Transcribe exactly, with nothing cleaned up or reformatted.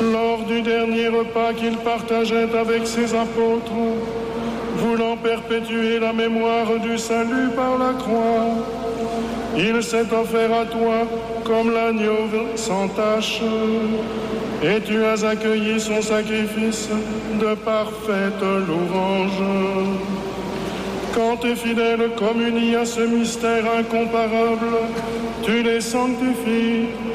Lors du dernier repas qu'il partageait avec ses apôtres, voulant perpétuer la mémoire du salut par la croix, il s'est offert à toi comme l'agneau sans tache, et tu as accueilli son sacrifice de parfaite louange. Quand tes fidèles communient à ce mystère incomparable, tu les sanctifies